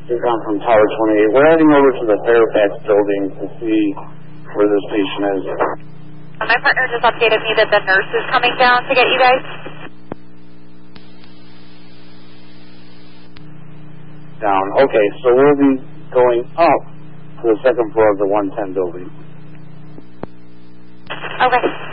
Intercom from Tower 28. We're heading over to the Fairfax building to see where this patient is. My partner just updated me that the nurse is coming down to get you guys. Down. Okay, so we'll be going up to the second floor of the 110 building. Okay.